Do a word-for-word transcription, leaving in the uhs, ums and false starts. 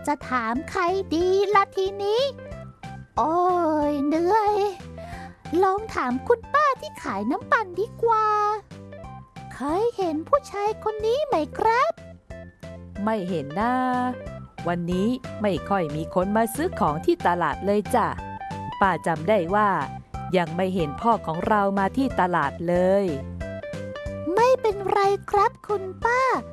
จะถามใครดีละทีนี้โอ้ยเหนื่อยลองถามคุณป้าที่ขายน้ำปั่นดีกว่าเคยเห็นผู้ชายคนนี้ไหมครับไม่เห็นนะวันนี้ไม่ค่อยมีคนมาซื้อของที่ตลาดเลยจ้ะป้าจำได้ว่ายังไม่เห็นพ่อของเรามาที่ตลาดเลยไม่เป็นไรครับคุณป้า